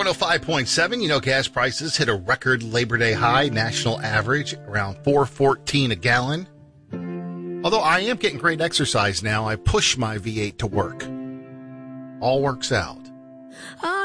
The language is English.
105.7, gas prices hit a record Labor Day high, national average around $4.14 a gallon. Although I am getting great exercise now, I push my V8 to work. All works out.